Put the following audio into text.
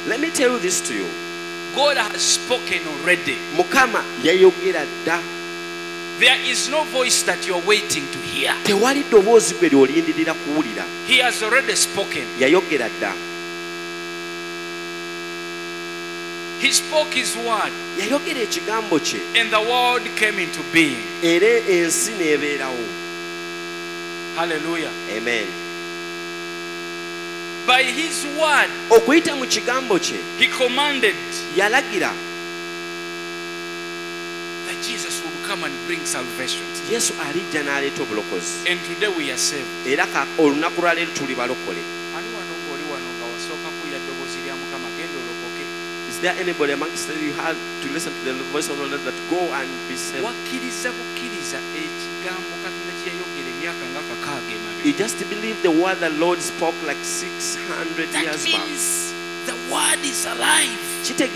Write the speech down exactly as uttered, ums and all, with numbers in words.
Let me tell you this to you. God has spoken already. Mukama yayogera dda. There is no voice that you are waiting to hear. Tewali ddoboozi gwe ly'olindirira kuwulira. He has already spoken. Yayogera dda. He spoke his word. Yayogera ekigambo kye. And the world came into being. Era ensi n'ebeerawo. Hallelujah. Amen. By his word, okuyita mu kigambo kye, he commanded yalagira that Jesus would come and bring salvation. Yesu alijja n'aleeta obulokozi. And today we are saved. Era olunaku lwa leero tuli balokole. Ani wano ng'oli wano nga wasooka kuwulira ddoboozi lya Mukama genda olokoke. Is there anybody amongst you had to listen to the voice of the Lord that go and be saved? Wakkiriza bukkiriza ekigambo Katonda kye yayogera emyaka nga kakaaga emabega. You just believe the word the Lord spoke like six hundred That years back. means the word is alive.